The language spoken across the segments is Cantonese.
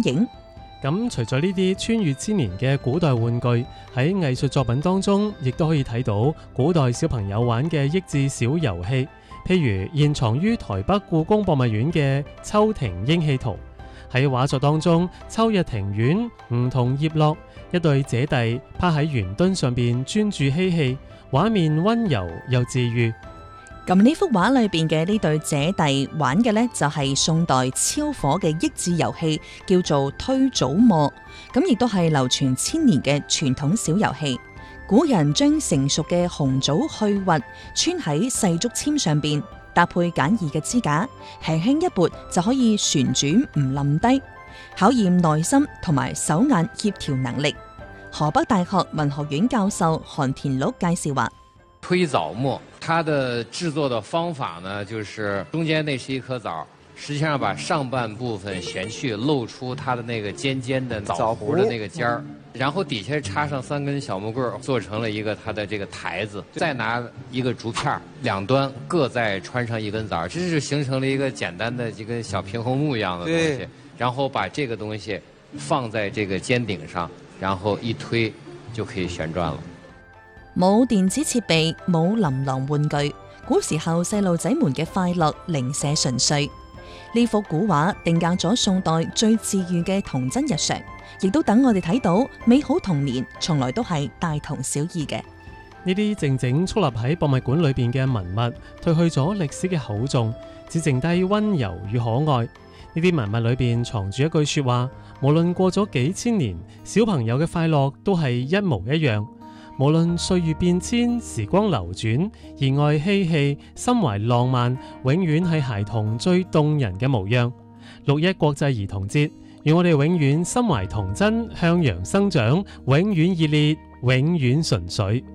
影。 咁除咗呢啲穿越千年嘅古代玩具，喺藝術作品當中，亦都可以睇到古代小朋友玩嘅益智小遊戲，譬如現藏於台北故宮博物院嘅秋庭鷹戲圖。喺畫作當中，秋日庭院，梧桐葉落，一對姐弟趴喺圓墩上邊專注嬉戲，畫面溫柔又治癒。 咁呢幅畫裏邊嘅呢對姐弟玩嘅呢，就係宋代超火嘅益智遊戲，叫做推棗磨。咁亦都係流傳千年嘅傳統小遊戲。古人將成熟嘅紅棗去核，穿喺細竹籤上邊，搭配簡易嘅支架，輕輕一撥就可以旋轉唔冧低，考驗耐心同埋手眼協調能力。河北大學文學院教授韓田祿介紹話： 推棗磨，它的製作的方法呢，就是中間那是一顆棗，實際上把上半部分旋去，露出它的那個尖尖的棗核的那個尖兒，然後底下插上3根小木棍，做成了一個它的這個台子，再拿一個竹片，兩端各再穿上1根棗，這就形成了一個簡單的一個小平衡木一樣的東西，然後把這個東西放在這個尖頂上，然後一推就可以旋轉了。 冇電子設備，冇琳琅玩具，古時候細路仔們嘅快樂零舍純粹。呢幅古畫定格咗宋代最治癒嘅童真日常，亦都等我哋睇到美好童年從來都係大同小異嘅。 呢啲靜靜矗立喺博物館裏邊嘅文物，褪去咗歷史嘅厚重，只剩低溫柔與可愛。呢啲文物裏邊藏住一句說話：無論過咗幾千年，小朋友嘅快樂都係一模一樣。無論歲月變遷，時光流轉，熱愛嬉戲，心懷浪漫，永遠係孩童最動人嘅模樣。6·1國際兒童節，願我哋永遠心懷童真，向陽生長，永遠熱烈，永遠純粹。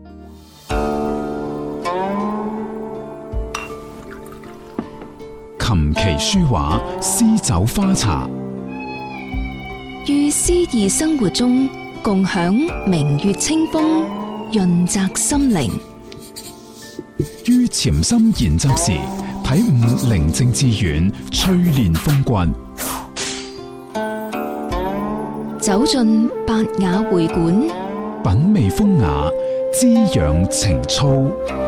琴棋書畫詩酒花茶， 於詩意生活中共享明月清風，潤澤心靈。 於潛心研習時，體悟寧靜致遠，淬煉風骨。 走進百雅會館， 品味風雅，滋養情操。